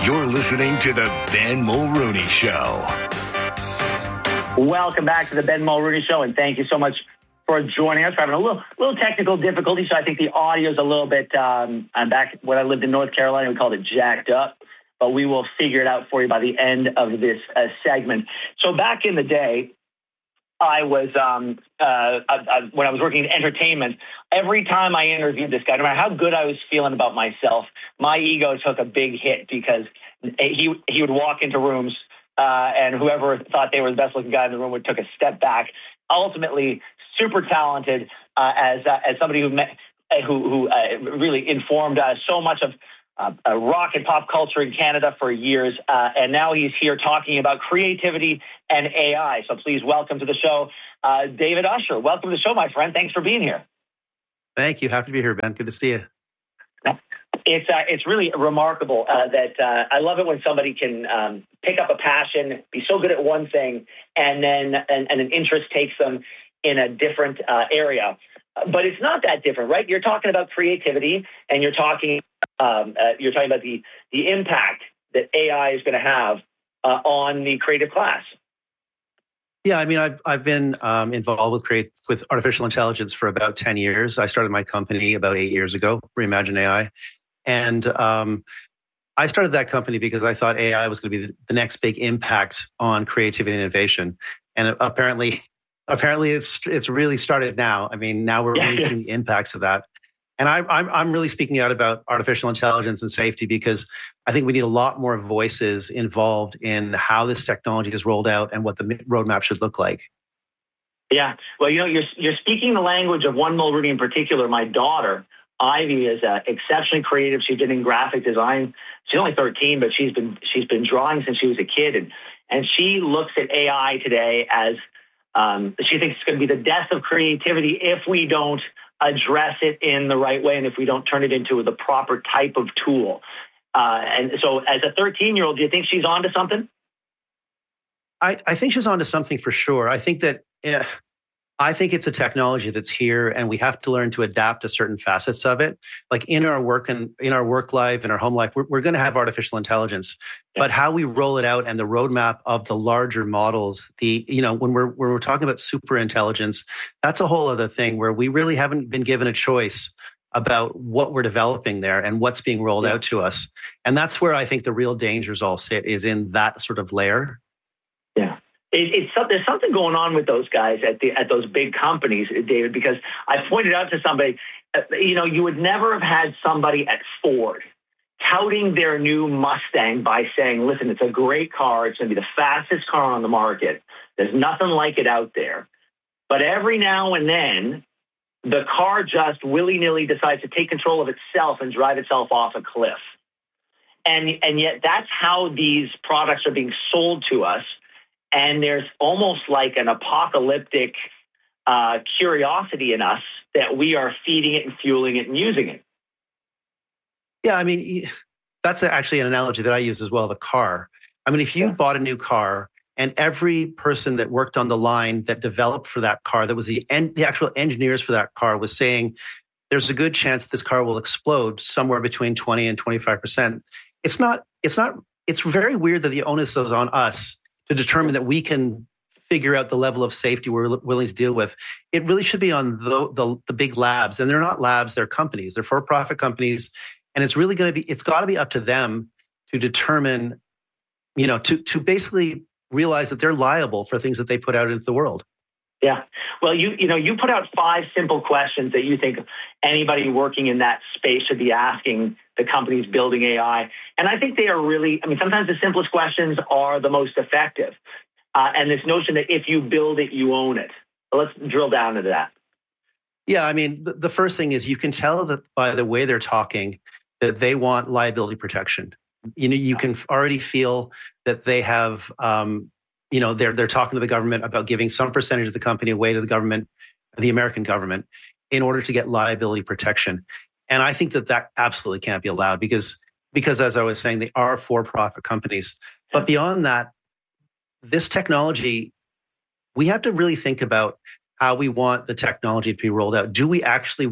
You're listening to the Ben Mulrooney Show. Welcome back to the Ben Mulrooney Show, and thank you so much for joining us. We're having a little technical difficulty, so I think the audio is a little bit. I'm back when I lived in North Carolina. We called it jacked up, but we will figure it out for you by the end of this segment. So back in the day, I was when I was working in entertainment. Every time I interviewed this guy, no matter how good I was feeling about myself, my ego took a big hit because he would walk into rooms. And whoever thought they were the best looking guy in the room would take a step back. Ultimately, super talented as somebody who really informed so much of rock and pop culture in Canada for years. And now he's here talking about creativity and AI. So please welcome to the show, David Usher. Welcome to the show, my friend. Thanks for being here. Thank you. Happy to be here, Ben. Good to see you. It's really remarkable that I love it when somebody can pick up a passion, be so good at one thing, and then an interest takes them in a different area. But it's not that different, right? You're talking about creativity, and you're talking about the impact that AI is going to have on the creative class. Yeah, I mean, I've been involved with artificial intelligence for about 10 years. I started my company about 8 years ago, Reimagine AI. And I started that company because I thought AI was going to be the next big impact on creativity and innovation. And apparently it's really started now. I mean, now we're really seeing the impacts of that. And I'm really speaking out about artificial intelligence and safety because I think we need a lot more voices involved in how this technology is rolled out and what the roadmap should look like. Yeah, well, you're speaking the language of one Mulrooney in particular. My daughter, Ivy, is exceptionally creative. She's been in graphic design. She's only 13, but she's been drawing since she was a kid, and she looks at AI today as she thinks it's going to be the death of creativity if we don't address it in the right way and if we don't turn it into the proper type of tool. And so, as a 13-year-old, do you think she's onto something? I think she's onto something for sure. I think that. I think it's a technology that's here, and we have to learn to adapt to certain facets of it. Like in our work and in our work life, in our home life, we're going to have artificial intelligence, but how we roll it out and the roadmap of the larger models, when we're talking about super intelligence, that's a whole other thing where we really haven't been given a choice about what we're developing there and what's being rolled out to us. And that's where I think the real dangers all sit, is in that sort of layer. Yeah. There's something going on with those guys at those big companies, David, because I pointed out to somebody, you would never have had somebody at Ford touting their new Mustang by saying, listen, it's a great car. It's going to be the fastest car on the market. There's nothing like it out there. But every now and then, the car just willy-nilly decides to take control of itself and drive itself off a cliff. And yet that's how these products are being sold to us. And there's almost like an apocalyptic curiosity in us that we are feeding it and fueling it and using it. Yeah, I mean, that's actually an analogy that I use as well, the car. I mean, if you bought a new car and every person that worked on the line that developed for that car, that was the actual engineers for that car, was saying, there's a good chance that this car will explode somewhere between 20 and 25%. It's very weird that the onus is on us to determine that we can figure out the level of safety we're willing to deal with. It really should be on the big labs, and they're not labs; they're companies. They're for-profit companies, and it's really it's got to be up to them to determine, to basically realize that they're liable for things that they put out into the world. Yeah, well, you put out 5 simple questions that you think anybody working in that space should be asking the companies building AI. And I think they are really, sometimes the simplest questions are the most effective. And this notion that if you build it, you own it. So let's drill down into that. Yeah, I mean, the first thing is you can tell that by the way they're talking that they want liability protection. You can already feel that they have, they're talking to the government about giving some percentage of the company away to the government, the American government, in order to get liability protection. And I think that absolutely can't be allowed because as I was saying, they are for-profit companies. But beyond that, this technology, we have to really think about how we want the technology to be rolled out. Do we actually want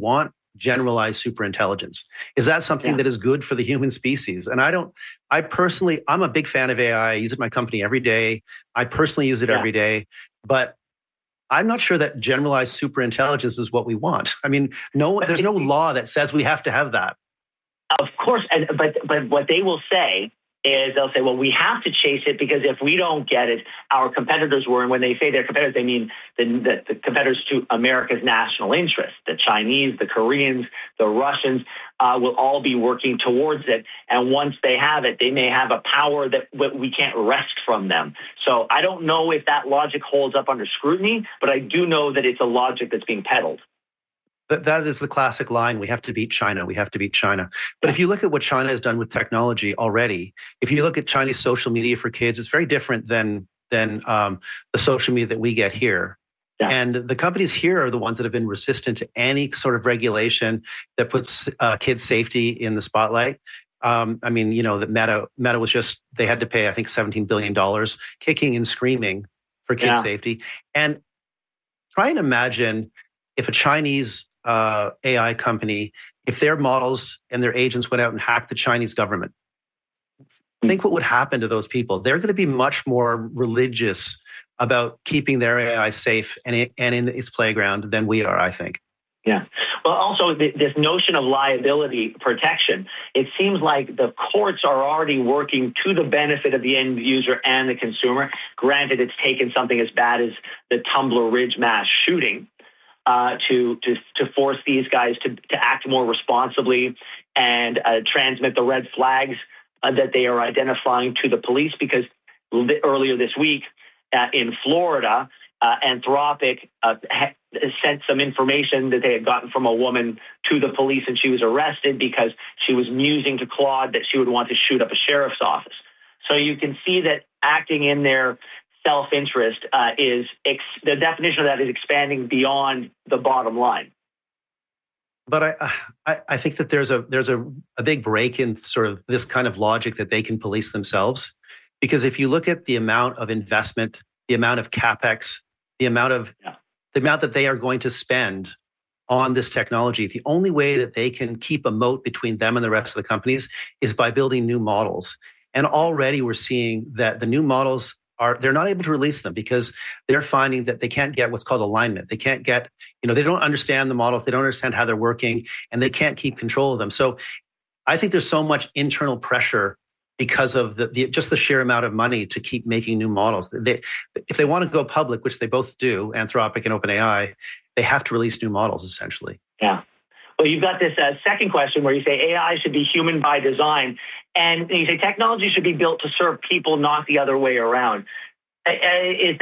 generalized superintelligence? Is that something that is good for the human species? And I'm a big fan of AI. I use it in my company every day. I personally use it every day, but I'm not sure that generalized superintelligence is what we want. I mean, there's no law that says we have to have that. Of course, but what they will say is they'll say, well, we have to chase it because if we don't get it, our competitors were. And when they say their competitors, they mean the competitors to America's national interest. The Chinese, the Koreans, the Russians will all be working towards it. And once they have it, they may have a power that we can't wrest from them. So I don't know if that logic holds up under scrutiny, but I do know that it's a logic that's being peddled. That is the classic line. We have to beat China. We have to beat China. But if you look at what China has done with technology already, if you look at Chinese social media for kids, it's very different than the social media that we get here. Yeah. And the companies here are the ones that have been resistant to any sort of regulation that puts kids' safety in the spotlight. I mean, that Meta was just, they had to pay, I think, $17 billion, kicking and screaming for kids' safety. And try and imagine if a Chinese AI company, if their models and their agents went out and hacked the Chinese government, think what would happen to those people. They're going to be much more religious about keeping their AI safe and in its playground than we are, I think. Yeah. Well, also this notion of liability protection, it seems like the courts are already working to the benefit of the end user and the consumer. Granted, it's taken something as bad as the Tumbler Ridge mass shooting to force these guys to act more responsibly and transmit the red flags that they are identifying to the police. Because earlier this week in Florida, Anthropic sent some information that they had gotten from a woman to the police, and she was arrested because she was musing to Claude that she would want to shoot up a sheriff's office. So you can see that acting in their self-interest is the definition of that is expanding beyond the bottom line. But I think that there's a big break in sort of this kind of logic that they can police themselves, because if you look at the amount of investment, the amount of capex, the amount that they are going to spend on this technology, the only way that they can keep a moat between them and the rest of the companies is by building new models. And already we're seeing that the new models they're not able to release them because they're finding that they can't get what's called alignment. They can't get, they don't understand the models. They don't understand how they're working, and they can't keep control of them. So I think there's so much internal pressure because of just the sheer amount of money to keep making new models. If they want to go public, which they both do, Anthropic and OpenAI, they have to release new models, essentially. Yeah. Well, you've got this second question where you say AI should be human by design. And you say technology should be built to serve people, not the other way around. Is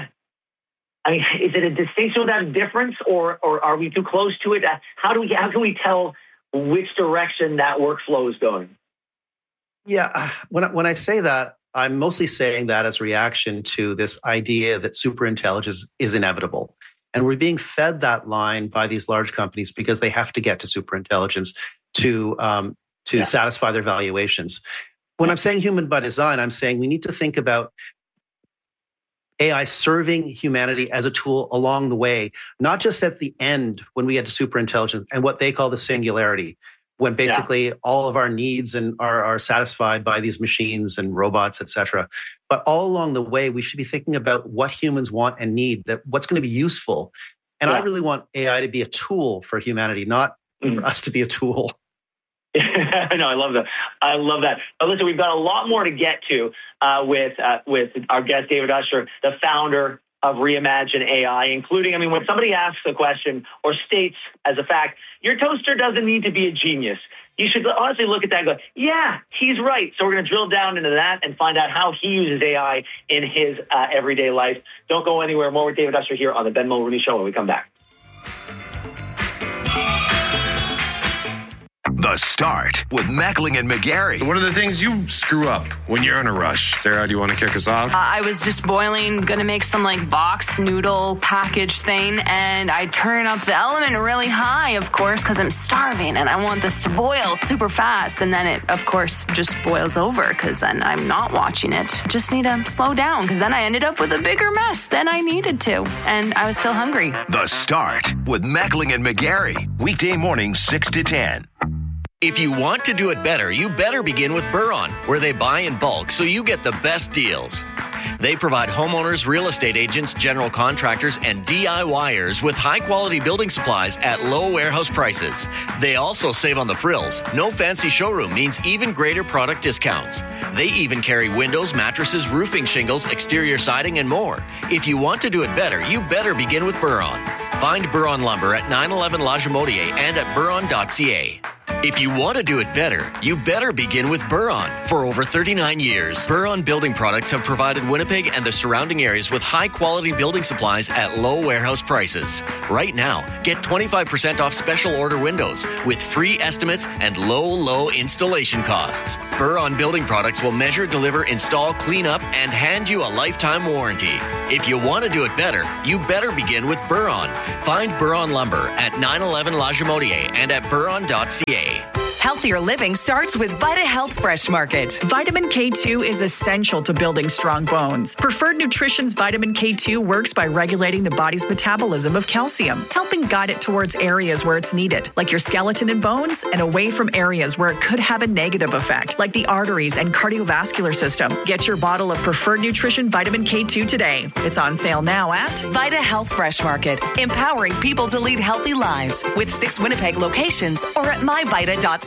it a distinction without a difference, or are we too close to it? How can we tell which direction that workflow is going? Yeah, when I say that, I'm mostly saying that as a reaction to this idea that superintelligence is inevitable. And we're being fed that line by these large companies because they have to get to superintelligence to satisfy their valuations. When I'm saying human by design, I'm saying we need to think about AI serving humanity as a tool along the way, not just at the end when we get to superintelligence and what they call the singularity, when basically all of our needs are satisfied by these machines and robots, et cetera. But all along the way, we should be thinking about what humans want and need, what's going to be useful. And I really want AI to be a tool for humanity, not for us to be a tool. No, I love that. I love that. But listen, we've got a lot more to get to with our guest, David Usher, the founder of Reimagine AI, including, when somebody asks a question or states as a fact, your toaster doesn't need to be a genius, you should honestly look at that and go, yeah, he's right. So we're going to drill down into that and find out how he uses AI in his everyday life. Don't go anywhere. More with David Usher here on the Ben Mulroney Show when we come back. The Start with Mackling and McGarry. What are the things you screw up when you're in a rush? Sarah, do you want to kick us off? I was just gonna make some box noodle package thing, and I turn up the element really high, of course, because I'm starving and I want this to boil super fast. And then it, of course, just boils over because then I'm not watching it. Just need to slow down because then I ended up with a bigger mess than I needed to. And I was still hungry. The Start with Mackling and McGarry. Weekday mornings 6 to 10. If you want to do it better, you better begin with Buron, where they buy in bulk so you get the best deals. They provide homeowners, real estate agents, general contractors, and DIYers with high-quality building supplies at low warehouse prices. They also save on the frills. No fancy showroom means even greater product discounts. They even carry windows, mattresses, roofing shingles, exterior siding, and more. If you want to do it better, you better begin with Buron. Find Buron Lumber at 911 La Jamodier and at buron.ca. If you want to do it better, you better begin with Buron. For over 39 years, Buron Building Products have provided Winnipeg and the surrounding areas with high-quality building supplies at low warehouse prices. Right now, get 25% off special order windows with free estimates and low installation costs. Buron Building Products will measure, deliver, install, clean up, and hand you a lifetime warranty. If you want to do it better, you better begin with Buron. Find Buron Lumber at 911 La Jamodier and at buron.ca. Healthier living starts with Vita Health Fresh Market. Vitamin K2 is essential to building strong bones. Preferred Nutrition's Vitamin K2 works by regulating the body's metabolism of calcium, helping guide it towards areas where it's needed, like your skeleton and bones, and away from areas where it could have a negative effect, like the arteries and cardiovascular system. Get your bottle of Preferred Nutrition Vitamin K2 today. It's on sale now at Vita Health Fresh Market, empowering people to lead healthy lives with 6 Winnipeg locations or at myvita.ca.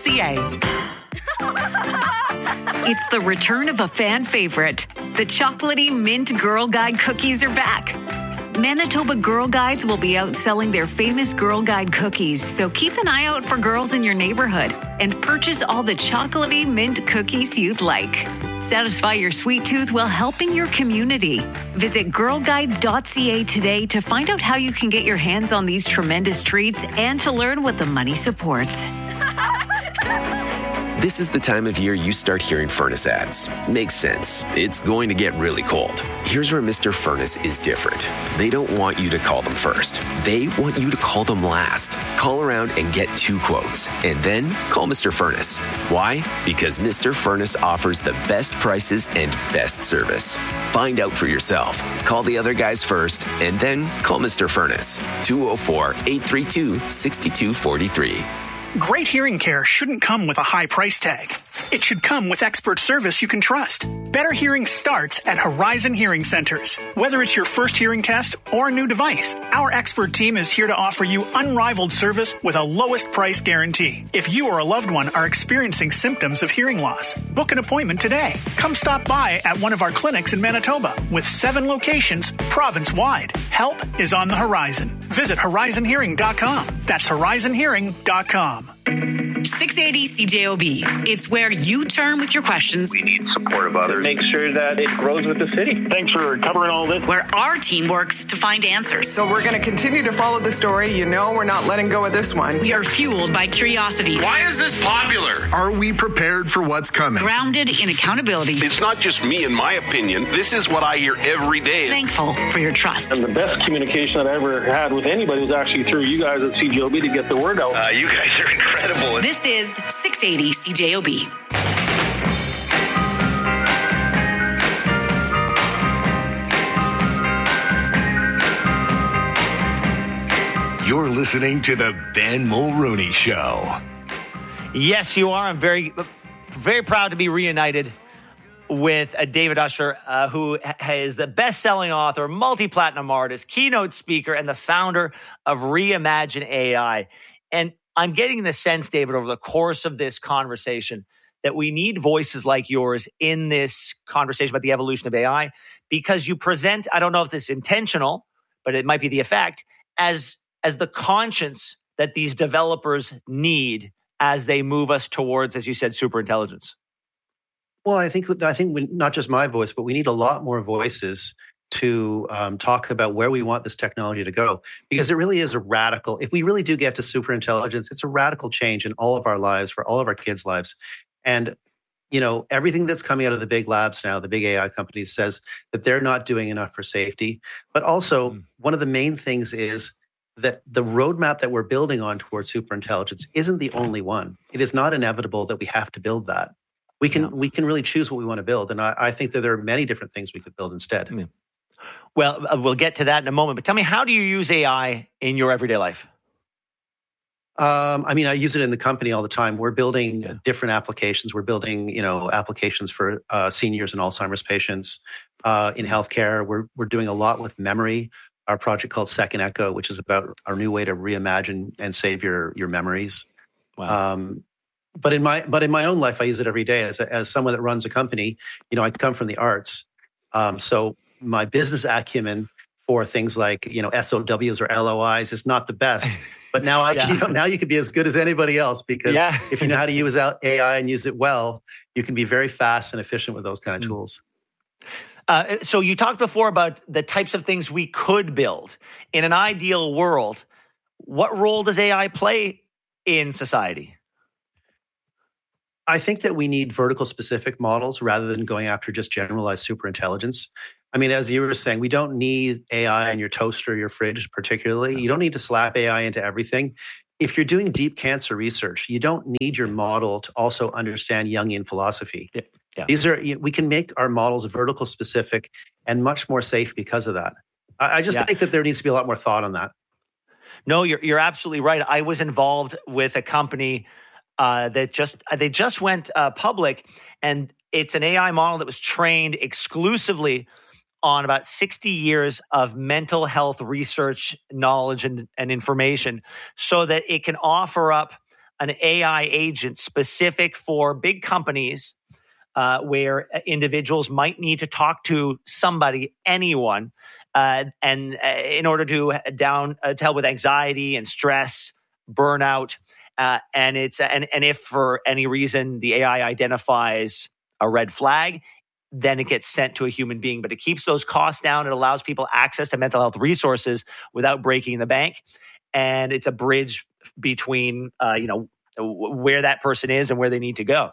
It's the return of a fan favorite. The chocolatey mint Girl Guide cookies are back. Manitoba Girl Guides will be out selling their famous Girl Guide cookies, so keep an eye out for girls in your neighborhood and purchase all the chocolatey mint cookies you'd like. Satisfy your sweet tooth while helping your community. Visit girlguides.ca today to find out how you can get your hands on these tremendous treats and to learn what the money supports. This is the time of year you start hearing furnace ads. Makes sense. It's going to get really cold. Here's where Mr. Furnace is different. They don't want you to call them first. They want you to call them last. Call around and get 2 quotes, and then call Mr. Furnace. Why? Because Mr. Furnace offers the best prices and best service. Find out for yourself. Call the other guys first, and then call Mr. Furnace. 204-832-6243. Great hearing care shouldn't come with a high price tag. It should come with expert service you can trust. Better hearing starts at Horizon Hearing Centers. Whether it's your first hearing test or a new device, our expert team is here to offer you unrivaled service with a lowest price guarantee. If you or a loved one are experiencing symptoms of hearing loss, book an appointment today. Come stop by at one of our clinics in Manitoba with 7 locations province-wide. Help is on the horizon. Visit horizonhearing.com. That's horizonhearing.com. 680 CJOB. It's where you turn with your questions. We need support of others. Make sure that it grows with the city. Thanks for covering all this. Where our team works to find answers. So we're going to continue to follow the story. You know we're not letting go of this one. We are fueled by curiosity. Why is this popular? Are we prepared for what's coming? Grounded in accountability. It's not just me and my opinion. This is what I hear every day. Thankful for your trust. And the best communication that I ever had with anybody was actually through you guys at CJOB to get the word out. You guys are incredible. This is 680 CJOB. You're listening to the Ben Mulrooney Show. Yes, you are. I'm very proud to be reunited with David Usher, who is the best-selling author, multi-platinum artist, keynote speaker, and the founder of Reimagine AI. And I'm getting the sense, David, over the course of this conversation, that we need voices like yours in this conversation about the evolution of AI, because you present, I don't know if this is intentional, but it might be the effect, as the conscience that these developers need as they move us towards, as you said, superintelligence. Well, I think we, not just my voice, but we need a lot more voices to talk about where we want this technology to go, because it really is a radical, if we really do get to super intelligence, it's a radical change in all of our lives, for all of our kids' lives. And, everything that's coming out of the big labs now, the big AI companies, says that they're not doing enough for safety. But also, one of the main things is that the roadmap that we're building on towards super intelligence isn't the only one. It is not inevitable that we have to build that. We can really choose what we want to build. And I think that there are many different things we could build instead. Well, we'll get to that in a moment. But tell me, how do you use AI in your everyday life? I use it in the company all the time. We're building different applications. We're building, applications for seniors and Alzheimer's patients in healthcare. We're doing a lot with memory. Our project called Second Echo, which is about our new way to reimagine and save your memories. Wow. But in my own life, I use it every day as someone that runs a company. I come from the arts, so my business acumen for things like SOWs or LOIs is not the best. But now now you can be as good as anybody else, because if you know how to use AI and use it well, you can be very fast and efficient with those kind of tools. So you talked before about the types of things we could build. In an ideal world, what role does AI play in society? I think that we need vertical specific models rather than going after just generalized super intelligence. As you were saying, we don't need AI in your toaster, your fridge particularly. You don't need to slap AI into everything. If you're doing deep cancer research, you don't need your model to also understand Jungian philosophy. Yeah. We can make our models vertical specific and much more safe because of that. I just think that there needs to be a lot more thought on that. No, you're absolutely right. I was involved with a company that just went public, and it's an AI model that was trained exclusively on about 60 years of mental health research, knowledge, and information, so that it can offer up an AI agent specific for big companies where individuals might need to talk to somebody, anyone, and in order to help with anxiety and stress, burnout, and if for any reason the AI identifies a red flag, then it gets sent to a human being. But it keeps those costs down. It allows people access to mental health resources without breaking the bank, and it's a bridge between where that person is and where they need to go.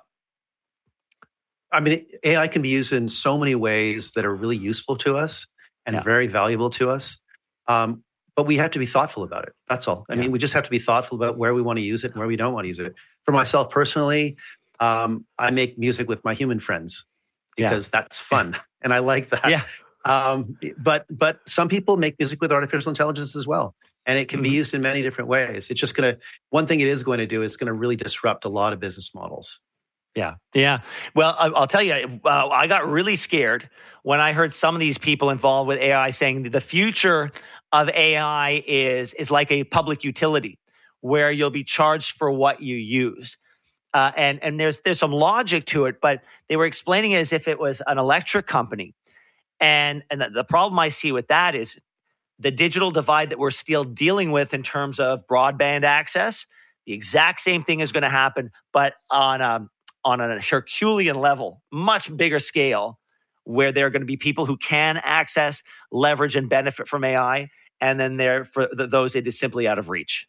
AI can be used in so many ways that are really useful to us and very valuable to us. But we have to be thoughtful about it. That's all. We just have to be thoughtful about where we want to use it and where we don't want to use it. For myself personally, I make music with my human friends because that's fun. And I like that. Yeah. But some people make music with artificial intelligence as well. And it can be used in many different ways. It's just one thing it is going to do is going to really disrupt a lot of business models. Yeah. Well, I'll tell you, I got really scared when I heard some of these people involved with AI saying that the future of AI is like a public utility where you'll be charged for what you use. And there's some logic to it, but they were explaining it as if it was an electric company. And the problem I see with that is the digital divide that we're still dealing with in terms of broadband access. The exact same thing is going to happen, but on a Herculean level, much bigger scale, where there are going to be people who can access, leverage, and benefit from AI, and then for those it is simply out of reach.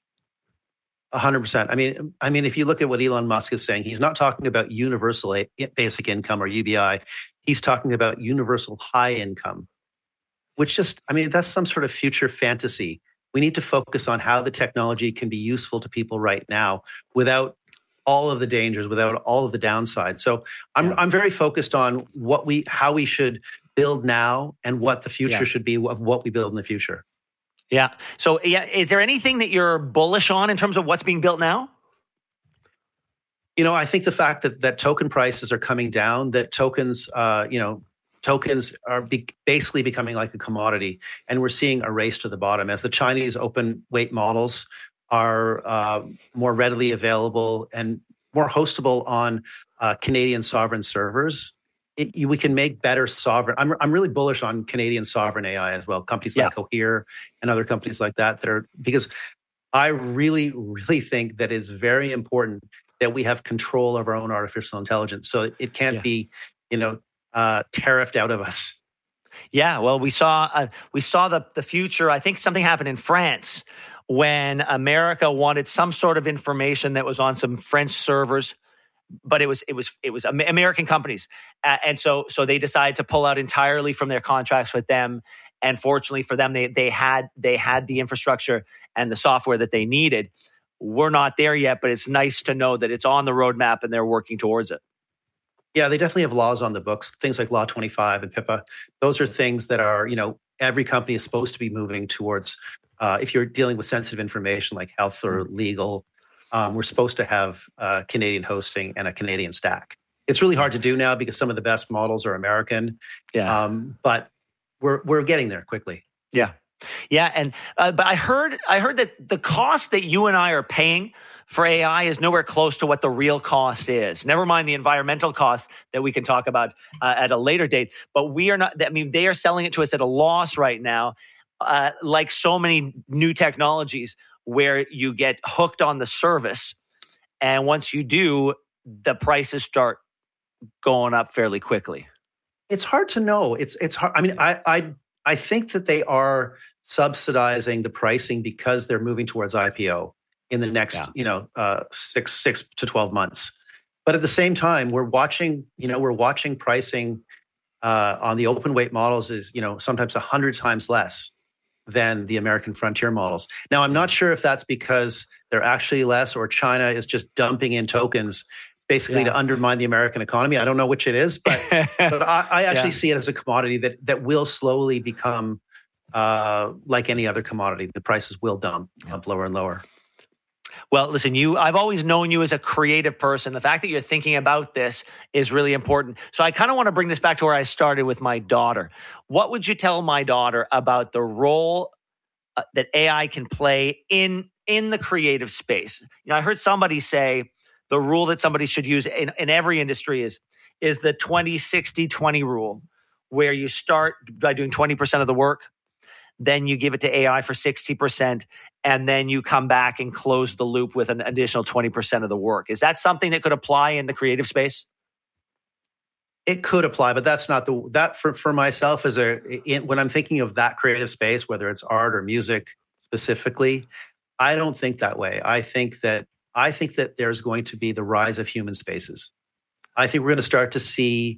100%. If you look at what Elon Musk is saying, he's not talking about universal basic income or UBI. He's talking about universal high income, which that's some sort of future fantasy. We need to focus on how the technology can be useful to people right now without all of the dangers, without all of the downsides. So I'm very focused on how we should build now and what the future should be of what we build in the future. Yeah. So is there anything that you're bullish on in terms of what's being built now? I think the fact that token prices are coming down, that tokens are basically becoming like a commodity, and we're seeing a race to the bottom as the Chinese open weight models are more readily available and more hostable on Canadian sovereign servers. We can make better sovereign. I'm really bullish on Canadian sovereign AI as well. Companies like Cohere and other companies like that because I really, really think that it's very important that we have control of our own artificial intelligence. So it can't be, tariffed out of us. Yeah, well, we saw the future. I think something happened in France when America wanted some sort of information that was on some French servers, but it was American companies, and so they decided to pull out entirely from their contracts with them. And fortunately for them, they had the infrastructure and the software that they needed. We're not there yet, but it's nice to know that it's on the roadmap and they're working towards it. Yeah, they definitely have laws on the books, things like Law 25 and PIPA. Those are things that are, every company is supposed to be moving towards. If you're dealing with sensitive information like health or legal, we're supposed to have Canadian hosting and a Canadian stack. It's really hard to do now because some of the best models are American. Yeah. But we're getting there quickly. Yeah. Yeah. And but I heard that the cost that you and I are paying for AI is nowhere close to what the real cost is. Never mind the environmental cost that we can talk about at a later date. But we are not, I mean, they are selling it to us at a loss right now, like so many new technologies where you get hooked on the service. And once you do, the prices start going up fairly quickly. It's hard to know. It's hard. I mean, I think that they are subsidizing the pricing because they're moving towards IPO in the next, 6 to 12 months. But at the same time, we're watching pricing on the open weight models is, sometimes 100 times less than the American frontier models. Now, I'm not sure if that's because they're actually less or China is just dumping in tokens basically to undermine the American economy. I don't know which it is, but I actually see it as a commodity that will slowly become like any other commodity. The prices will dump lower and lower. Well, listen, I've always known you as a creative person. The fact that you're thinking about this is really important. So I kind of want to bring this back to where I started with my daughter. What would you tell my daughter about the role that AI can play in the creative space? I heard somebody say the rule that somebody should use in every industry is the 20-60-20 rule, where you start by doing 20% of the work, then you give it to AI for 60%, and then you come back and close the loop with an additional 20% of the work. Is that something that could apply in the creative space? It could apply, but that's not for myself when I'm thinking of that creative space, whether it's art or music specifically, I don't think that way. I think that there's going to be the rise of human spaces. I think we're going to start to see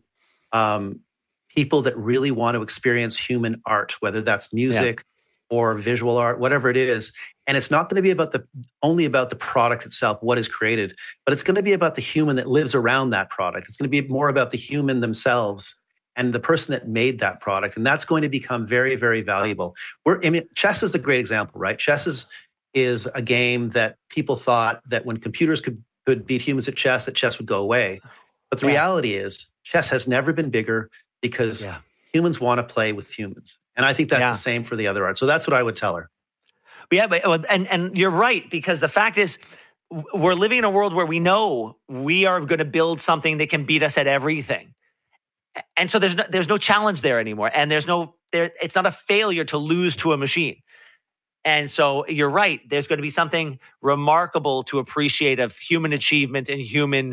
people that really want to experience human art, whether that's music or visual art, whatever it is. And it's not going to be only about the product itself, what is created, but it's going to be about the human that lives around that product. It's going to be more about the human themselves and the person that made that product. And that's going to become very, very valuable. Chess is a great example, right? Chess is a game that people thought that when computers could beat humans at chess, that chess would go away. But the reality is chess has never been bigger because humans want to play with humans. And I think that's the same for the other art. So that's what I would tell her. Yeah, and you're right, because the fact is we're living in a world where we know we are going to build something that can beat us at everything. And so there's no challenge there anymore. And it's not a failure to lose to a machine. And so you're right. There's going to be something remarkable to appreciate of human achievement and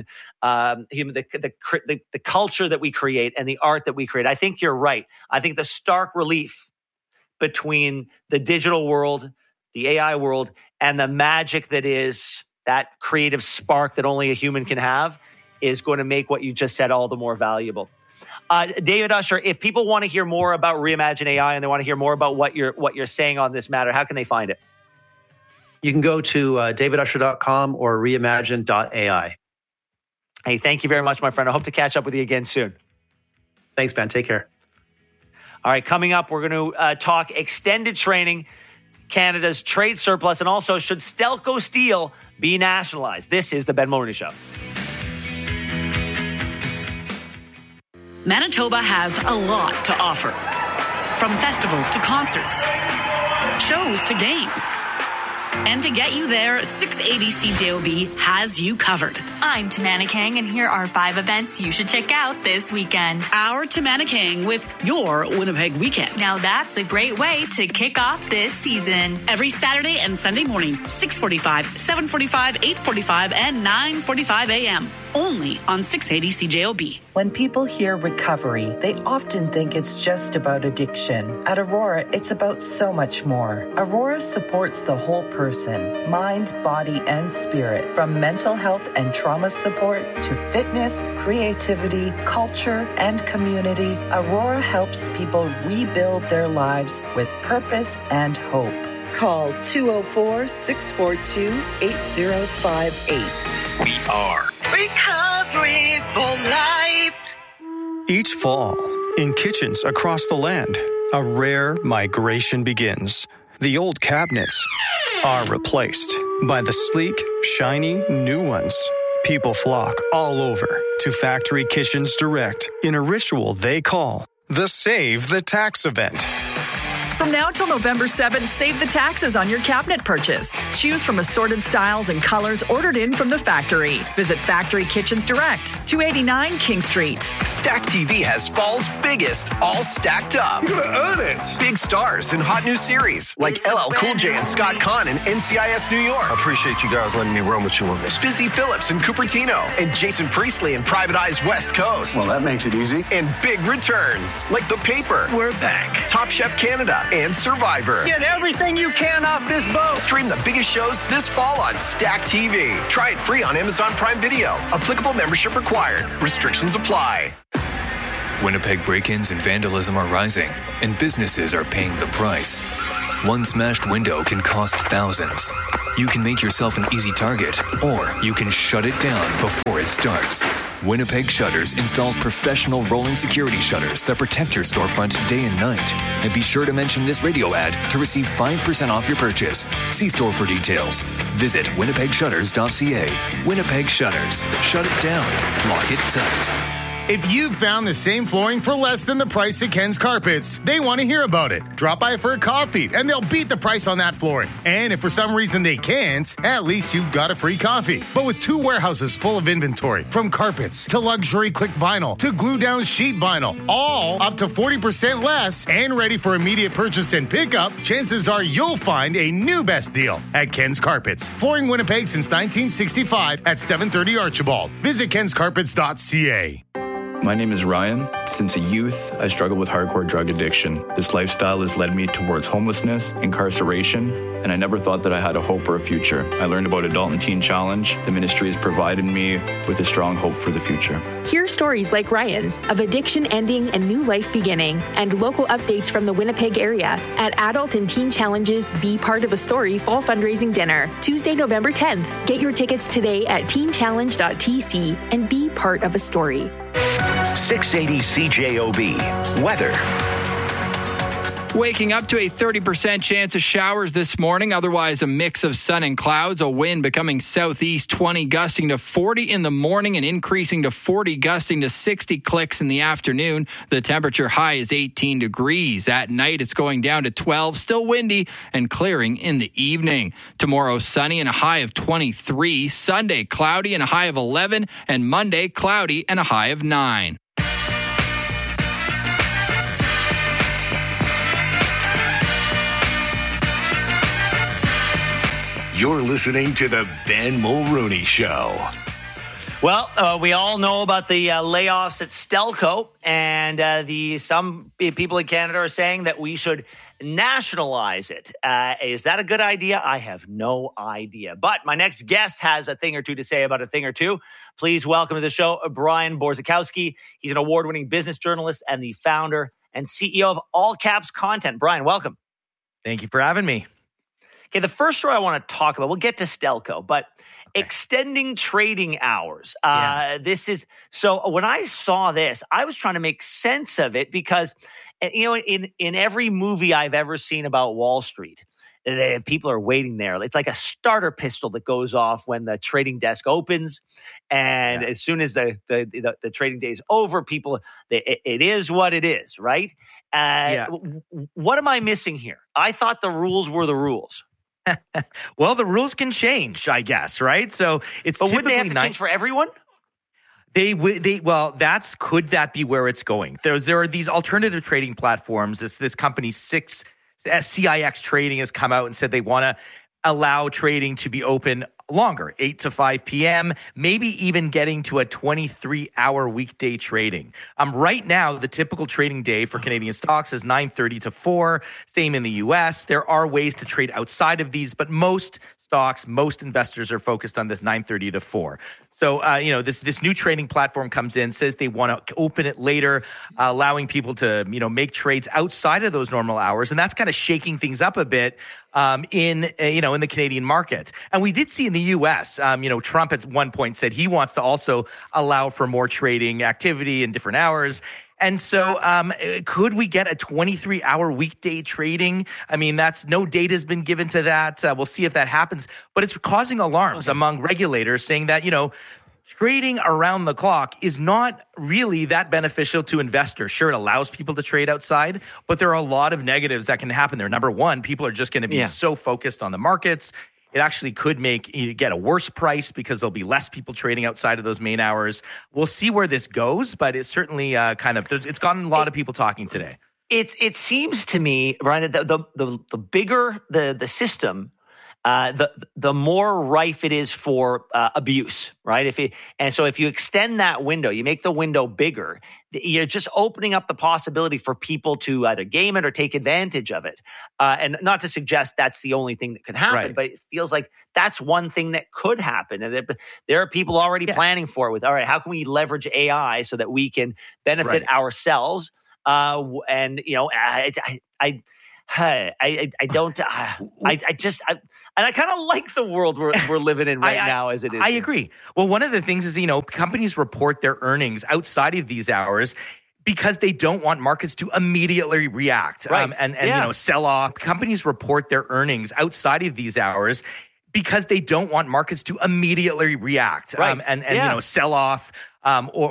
the culture that we create and the art that we create. I think you're right. I think the stark relief between the digital world, the AI world, and the magic that is that creative spark that only a human can have is going to make what you just said all the more valuable. David Usher, if people want to hear more about Reimagine AI and they want to hear more about what you're saying on this matter, how can they find it? You can go to davidusher.com or reimagine.ai. Hey, thank you very much, my friend. I hope to catch up with you again soon. Thanks, Ben. Take care. All right, coming up, we're going to talk extended training, Canada's trade surplus, and also should Stelco Steel be nationalized? This is the Ben Mulroney Show. Manitoba has a lot to offer. From festivals to concerts, shows to games. And to get you there, 680 CJOB has you covered. I'm Tamana Kang, and here are 5 events you should check out this weekend. Our Tamana Kang with your Winnipeg Weekend. Now that's a great way to kick off this season. Every Saturday and Sunday morning, 6:45, 7:45, 8:45, and 9:45 a.m. only on 680 CJOB. When people hear recovery, they often think it's just about addiction. At Aurora, it's about so much more. Aurora supports the whole person, mind, body, and spirit. From mental health and trauma support to fitness, creativity, culture, and community, Aurora helps people rebuild their lives with purpose and hope. Call 204-642-8058. We are Recovery for Life. Each fall, in kitchens across the land, a rare migration begins. The old cabinets are replaced by the sleek, shiny new ones. People flock all over to Factory Kitchens Direct in a ritual they call the Save the Tax event. From now till November 7th, save the taxes on your cabinet purchase. Choose from assorted styles and colors ordered in from the factory. Visit Factory Kitchens Direct, 289 King Street. Stack TV has fall's biggest, all stacked up. You're gonna earn it. Big stars in hot new series like LL Cool J and Scott Conn in NCIS New York. I appreciate you guys letting me run with you on this. Busy Phillips in Cupertino and Jason Priestley in Private Eye's West Coast. Well, that makes it easy. And big returns like The Paper. We're back. Top Chef Canada and Survivor. Get everything you can off this boat. Stream the biggest shows this fall on Stack TV. Try it free on Amazon Prime Video. Applicable membership required. Restrictions apply. Winnipeg break-ins and vandalism are rising, and businesses are paying the price. One smashed window can cost thousands. You can make yourself an easy target, or you can shut it down before it starts. Winnipeg Shutters installs professional rolling security shutters that protect your storefront day and night. And be sure to mention this radio ad to receive 5% off your purchase. See store for details. Visit winnipegshutters.ca. Winnipeg Shutters. Shut it down. Lock it tight. If you've found the same flooring for less than the price at Ken's Carpets, they want to hear about it. Drop by for a coffee, and they'll beat the price on that flooring. And if for some reason they can't, at least you've got a free coffee. But with 2 warehouses full of inventory, from carpets to luxury click vinyl to glue-down sheet vinyl, all up to 40% less and ready for immediate purchase and pickup, chances are you'll find a new best deal at Ken's Carpets. Flooring Winnipeg since 1965 at 730 Archibald. Visit kenscarpets.ca. My name is Ryan. Since a youth, I struggled with hardcore drug addiction. This lifestyle has led me towards homelessness, incarceration, and I never thought that I had a hope or a future. I learned about Adult and Teen Challenge. The ministry has provided me with a strong hope for the future. Hear stories like Ryan's of addiction ending and new life beginning, and local updates from the Winnipeg area at Adult and Teen Challenge's Be Part of a Story Fall Fundraising Dinner, Tuesday, November 10th. Get your tickets today at teenchallenge.tc and be part of a story. 680 CJOB. Weather. Waking up to a 30% chance of showers this morning, otherwise a mix of sun and clouds, a wind becoming southeast 20 gusting to 40 in the morning and increasing to 40 gusting to 60 clicks in the afternoon. The temperature high is 18 degrees. At night it's going down to 12, still windy and clearing in the evening. Tomorrow sunny and a high of 23. Sunday cloudy and a high of 11, and Monday cloudy and a high of 9. You're listening to the Ben Mulrooney Show. Well, we all know about the layoffs at Stelco, and some people in Canada are saying that we should nationalize it. Is that a good idea? I have no idea. But my next guest has a thing or two to say about a thing or two. Please welcome to the show, Brian Borzakowski. He's an award-winning business journalist and the founder and CEO of All Caps Content. Brian, welcome. Thank you for having me. Okay, the first story I want to talk about, we'll get to Stelco, but extending trading hours. This is, so when I saw this, I was trying to make sense of it because, you know, in every movie I've ever seen about Wall Street, people are waiting there. It's like a starter pistol that goes off when the trading desk opens. And as soon as the trading day is over, people, it is what it is, right? What am I missing here? I thought the rules were the rules. Well, the rules can change, I guess, right? So it's but would they have to change for everyone? Could that be where it's going? There are these alternative trading platforms. This company CIX Trading has come out and said they want to allow trading to be open longer, 8 to 5 p.m., maybe even getting to a 23-hour weekday trading. Right now, the typical trading day for Canadian stocks is 9:30 to 4. Same in the U.S. There are ways to trade outside of these, but most stocks, most investors are focused on this 9:30 to 4. So, this new trading platform comes in, says they want to open it later, allowing people to, make trades outside of those normal hours. And that's kind of shaking things up a bit in the Canadian market. And we did see in the U.S., Trump at one point said he wants to also allow for more trading activity in different hours. And so could we get a 23-hour weekday trading? I mean, no data has been given to that. We'll see if that happens. But it's causing alarms among regulators saying that, trading around the clock is not really that beneficial to investors. Sure, it allows people to trade outside, but there are a lot of negatives that can happen there. Number one, people are just going to be so focused on the markets. It actually could make you get a worse price because there'll be less people trading outside of those main hours. We'll see where this goes, but it's certainly it's gotten a lot of people talking today. It seems to me, Brian, that the bigger the system, the more rife it is for abuse, right? So if you extend that window, you make the window bigger, you're just opening up the possibility for people to either game it or take advantage of it. And not to suggest that's the only thing that could happen, but it feels like that's one thing that could happen. And there are people already planning for it with, all right, how can we leverage AI so that we can benefit ourselves? I kind of like the world we're living in now as it is. I agree. Well, one of the things is, companies report their earnings outside of these hours because they don't want markets to immediately react and sell off. Companies report their earnings outside of these hours because they don't want markets to immediately react and sell off or